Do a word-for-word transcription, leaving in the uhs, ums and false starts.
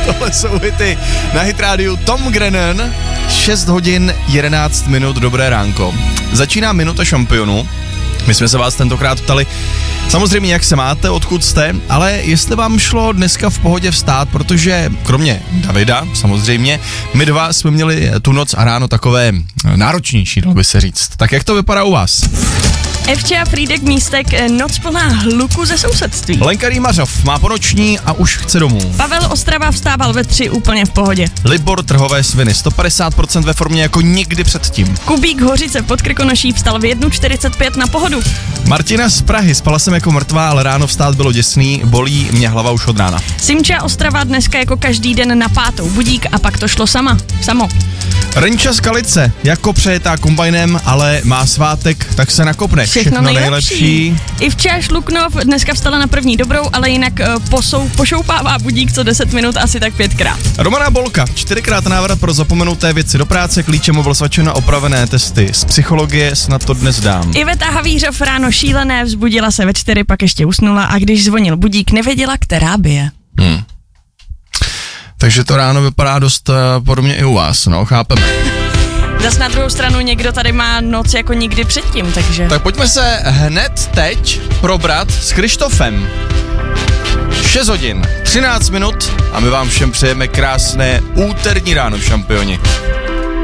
Tohle jsou hity na Hit rádiu. Tom Grennan, šest hodin jedenáct minut, dobré ránko. Začíná minuta šampionu. My jsme se vás tentokrát ptali, samozřejmě jak se máte, odkud jste, ale jestli vám šlo dneska v pohodě vstát, protože kromě Davida, samozřejmě, my dva jsme měli tu noc a ráno takové náročnější, dalo by se říct. Tak jak to vypadá u vás? Evče a Frýdek Místek, noc plná hluku ze sousedství. Lenka Rýmařov má ponoční a už chce domů. Pavel Ostrava vstával ve tři úplně v pohodě. Libor Trhové Sviny, sto padesát procent ve formě jako nikdy předtím. Kubík Hořice pod Krkonoší vstal v jedna čtyřicet pět na pohodu. Martina z Prahy, spala jsem jako mrtvá, ale ráno vstát bylo děsný, bolí mě hlava už od rána. Simča Ostrava dneska jako každý den na pátou, budík a pak to šlo sama, samo. Renča z Kalice, jako přejetá kombajnem, ale má svátek, tak se nakopne. Všechno, Všechno nejlepší. nejlepší. Ivča Šluknov dneska vstala na první dobrou, ale jinak uh, posou, pošoupává budík co deset minut asi tak pětkrát. Romana Bolka, čtyřikrát návrat pro zapomenuté věci do práce, klíčem oblazovače na opravené testy. Z psychologie snad to dnes dám. Iveta Havířov ráno šílené, vzbudila se ve čtyři, pak ještě usnula a když zvonil budík, nevěděla, která bije. Hmm. Takže to ráno vypadá dost uh, podobně i u vás, no, chápeme. Zas na druhou stranu někdo tady má noc jako nikdy předtím, takže... Tak pojďme se hned teď probrat s Krištofem. šest hodin, třináct minut a my vám všem přejeme krásné úterní ráno, šampioni.